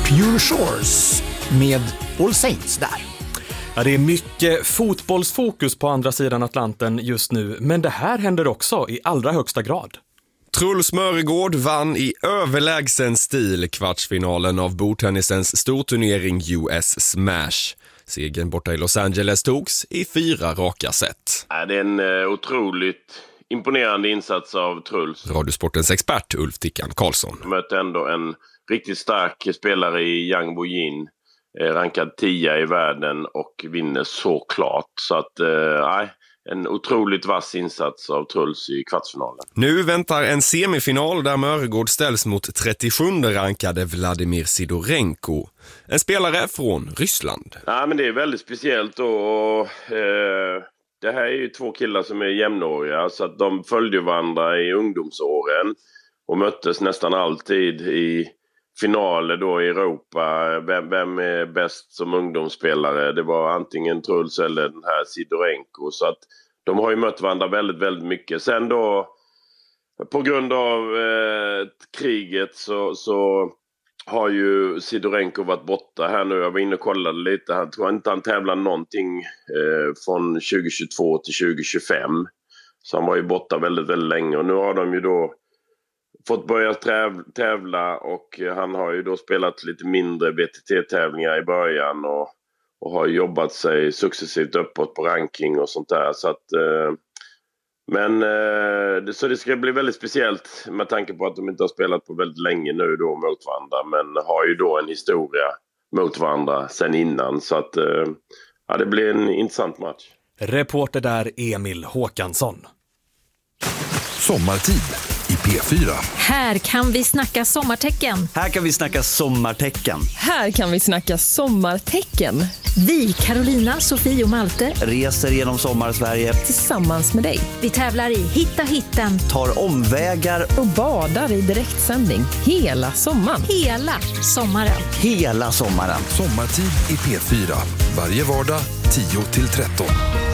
Pure Shores med All Saints där. Ja, det är mycket fotbollsfokus på andra sidan Atlanten just nu, men det här händer också i allra högsta grad. Truls Mörgård vann i överlägsen stil kvartsfinalen av bordtennisens storturnering US Smash. Segern borta i Los Angeles togs i 4 raka set. Det är en otroligt imponerande insats av Truls. Radiosportens expert Ulf Tickan Karlsson Mötte ändå en riktigt stark spelare i Yang Bo-Yin, rankad 10 i världen och vinner såklart. Så att, en otroligt vass insats av Truls i kvartsfinalen. Nu väntar en semifinal där Mörgård ställs mot 37:e rankade Vladimir Sidorenko. En spelare från Ryssland. Ja, men det är väldigt speciellt och det här är ju 2 killar som är jämnåriga, så att de följde varandra i ungdomsåren och möttes nästan alltid i finaler då i Europa. Vem är bäst som ungdomsspelare? Det var antingen Truls eller den här Sidorenko, så att de har ju mött varandra väldigt, väldigt mycket. Sen då på grund av kriget så har ju Sidorenko varit borta här nu. Jag var inne och kollade lite. Han tror inte han tävlar någonting från 2022 till 2025. Så han var ju borta väldigt, väldigt länge. Och nu har de ju då fått börja tävla och han har ju då spelat lite mindre VTT-tävlingar i början och har jobbat sig successivt uppåt på ranking och sånt där. Så att, så det ska bli väldigt speciellt med tanke på att de inte har spelat på väldigt länge nu då mot varandra, men har ju då en historia mot varandra sen innan. Så att det blir en intressant match. Reporter där Emil Håkansson. Sommartid i P4. Här kan vi snacka sommartecken. Här kan vi snacka sommartecken. Här kan vi snacka sommartecken. Vi, Carolina, Sofie och Malte, reser genom Sommarsverige tillsammans med dig. vi tävlar i Hitta hitten tar omvägar Och badar i direktsändning hela sommaren. hela sommaren. hela sommaren. Sommartid i P4. Varje vardag 10-13.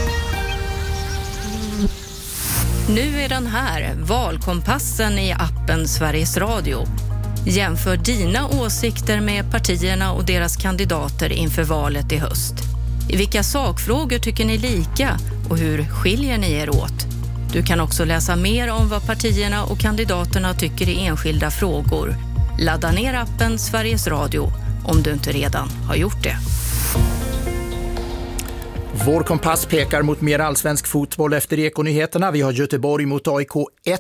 Nu är den här, valkompassen i appen Sveriges Radio. Jämför dina åsikter med partierna och deras kandidater inför valet i höst. I vilka sakfrågor tycker ni lika och hur skiljer ni er åt? Du kan också läsa mer om vad partierna och kandidaterna tycker i enskilda frågor. Ladda ner appen Sveriges Radio om du inte redan har gjort det. Vår kompass pekar mot mer allsvensk fotboll efter Ekonyheterna. Vi har Göteborg mot AIK